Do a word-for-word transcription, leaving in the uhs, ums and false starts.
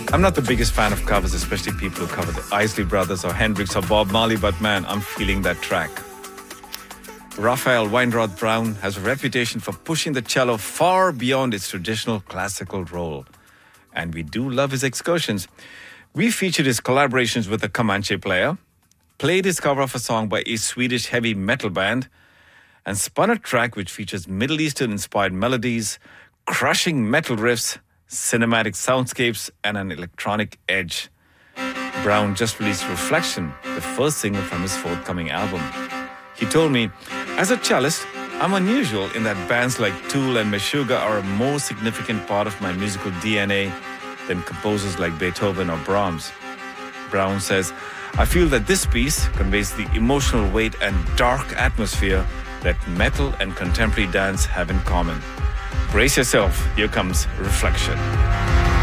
I'm not the biggest fan of covers, especially people who cover the Isley Brothers or Hendrix or Bob Marley, but man, I'm feeling that track. Raphael Weinrod Brown has a reputation for pushing the cello far beyond its traditional classical role. And we do love his excursions. We featured his collaborations with a Comanche player, played his cover of a song by a Swedish heavy metal band, and spun a track which features Middle Eastern-inspired melodies, crushing metal riffs, cinematic soundscapes, and an electronic edge. Brown just released Reflection, the first single from his forthcoming album. He told me, as a cellist, I'm unusual in that bands like Tool and Meshuggah are a more significant part of my musical D N A than composers like Beethoven or Brahms. Brown says, I feel that this piece conveys the emotional weight and dark atmosphere that metal and contemporary dance have in common. Brace yourself, here comes Reflection.